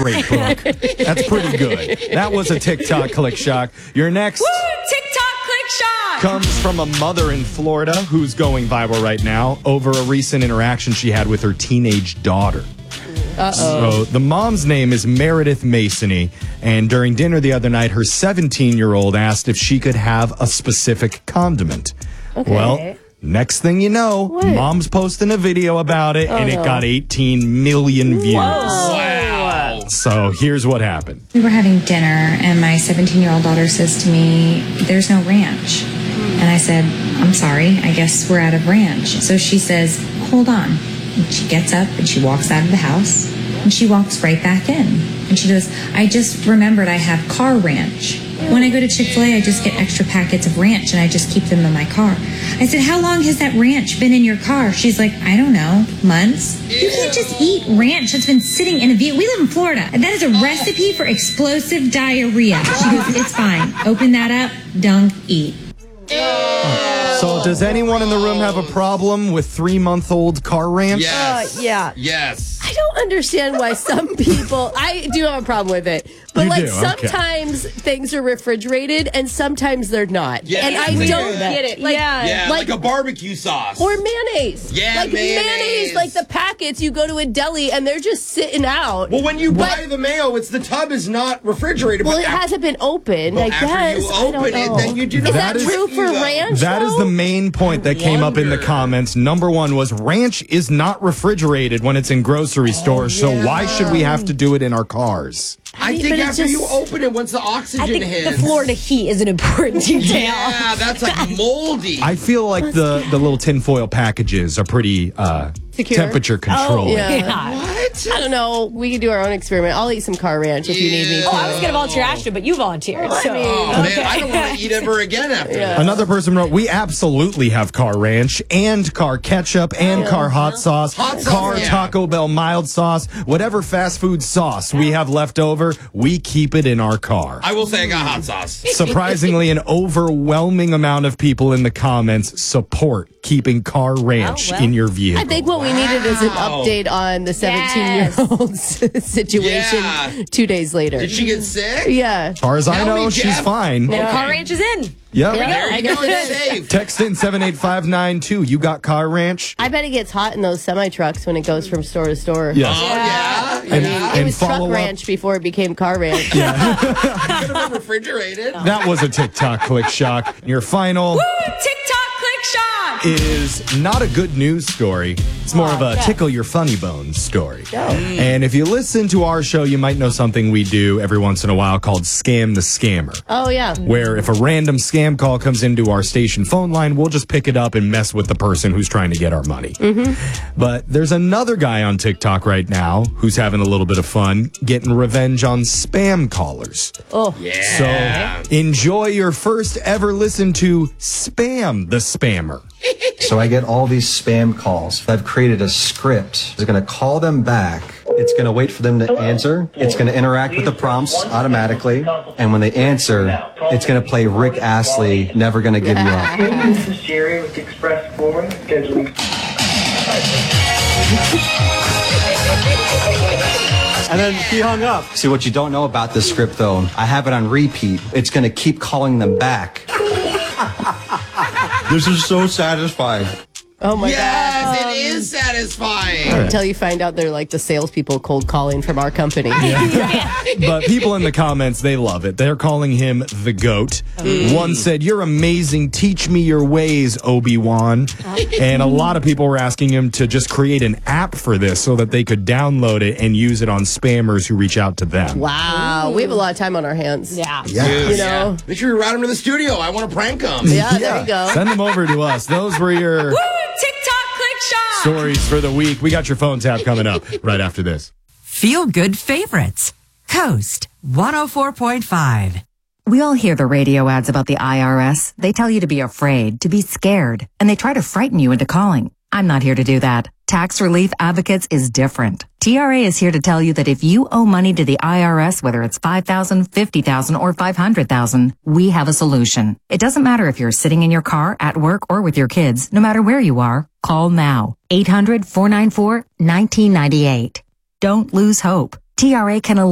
great book. That's pretty good. That was a TikTok click shock. Your next TikTok click shock comes from a mother in Florida who's going viral right now over a recent interaction she had with her teenage daughter. So the mom's name is Meredith Masony, and during dinner the other night, her 17-year-old asked if she could have a specific condiment. Okay. Well, next thing you know, mom's posting a video about it, and it got 18 million views. Wow. So here's what happened. We were having dinner, and my 17-year-old daughter says to me, "There's no ranch." And I said, "I'm sorry, I guess we're out of ranch." So she says, "Hold on." And she gets up and she walks out of the house, and she walks right back in. And she goes, "I just remembered I have car ranch. When I go to Chick-fil-A, I just get extra packets of ranch, and I just keep them in my car." I said, "How long has that ranch been in your car?" She's like, "I don't know, months." You can't just eat ranch that's been sitting in a vehicle. We live in Florida. And that is a recipe for explosive diarrhea. She goes, "It's fine. Open that up, dunk, eat." So does anyone in the room have a problem with 3-month-old car ranch? Yes. yeah. Yes. I don't understand why some people, I do have a problem with it, but You like do? Okay. sometimes things are refrigerated and sometimes they're not. Yeah, and I weird. don't get it. Like, Yeah, like a barbecue sauce. or mayonnaise. Yeah, like mayonnaise, like the packets, you go to a deli and they're just sitting out. Well, when you buy the mayo, the tub is not refrigerated. Well, but it hasn't been opened, I after guess. you I don't open it, know. then you do Is not. that is- true for ranch? That is the main point that came up in the comments. Number one was ranch is not refrigerated when it's in grocery stores, so why should we have to do it in our cars? I mean, think but it after just- you open it, once the oxygen I think hits. the Florida heat is an important detail. Yeah, that's like moldy. I feel like the little tinfoil packages are pretty Secure? temperature controlled. Yeah. What? I don't know. We could do our own experiment. I'll eat some car ranch if you need me to. Oh, I was going to volunteer Ashton, but you volunteered. So. Oh, man, I don't want to eat ever again after that. Another person wrote, "We absolutely have car ranch and car ketchup and car hot sauce, Hot sauce, car yeah. Taco Bell mild sauce, whatever fast food sauce we have left over, we keep it in our car." I will say I got hot sauce. Surprisingly, an overwhelming amount of people in the comments support keeping car ranch well. in your vehicle. I think what we needed is an update on the 17-year-old's situation Yeah. 2 days later. Did she get sick? Yeah. As far as I Tell know, me, she's Jeff. fine. And car ranch is in. Yep. There you go. It's safe. Text in 78592. You got car ranch? I bet it gets hot in those semi-trucks when it goes from store to store. Yes. Oh, yeah. I mean, it was truck follow up- ranch before it became car ranch. Could have been refrigerated. That was a TikTok click shock. Your final TikTok click shock! is not a good news story. It's more of a tickle your funny bones story. And if you listen to our show, you might know something we do every once in a while called Scam the Scammer. Oh, yeah. Where if a random scam call comes into our station phone line, we'll just pick it up and mess with the person who's trying to get our money. But there's another guy on TikTok right now who's having a little bit of fun getting revenge on spam callers. Yeah. So enjoy your first ever listen to Spam the Spammer. So I get all these spam calls. I've created a script. It's going to call them back. It's going to wait for them to answer. It's going to interact with the prompts automatically. And when they answer, it's going to play Rick Astley, Never Gonna Give You Up. This is Jerry with Express Forwarding, scheduling. And then he hung up. See, what you don't know about this script, though, I have it on repeat. It's going to keep calling them back. This is so satisfying. Oh, my God. Yes, it is satisfying. Until you find out they're like the salespeople cold calling from our company. But people in the comments, they love it. They're calling him the GOAT. One said, "You're amazing. Teach me your ways, Obi-Wan." And a lot of people were asking him to just create an app for this so that they could download it and use it on spammers who reach out to them. Wow. We have a lot of time on our hands. Yeah. Dude, You know? Make sure you route them to the studio. I want to prank them. Yeah, there you go. Send them over to us. Those were your TikTok click shock! stories for the week. We got your phone tab coming up right after this. Feel good favorites. Coast 104.5. We all hear the radio ads about the IRS. They tell you to be afraid, to be scared, and they try to frighten you into calling. I'm not here to do that. Tax Relief Advocates is different. TRA is here to tell you that if you owe money to the IRS, whether it's $5,000, $50,000, or $500,000, we have a solution. It doesn't matter if you're sitting in your car, at work, or with your kids. No matter where you are, call now. 800-494-1998. Don't lose hope. TRA can